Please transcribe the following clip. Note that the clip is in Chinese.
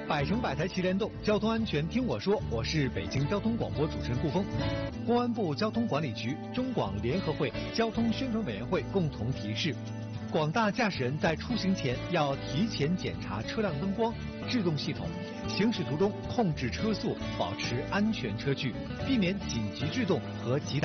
百城百台齐联动，交通安全听我说。我是北京交通广播主持人顾峰。公安部交通管理局、中广联合会交通宣传委员会共同提示，广大驾驶人在出行前要提前检查车辆灯光、制动系统，行驶途中控制车速，保持安全车距，避免紧急制动和急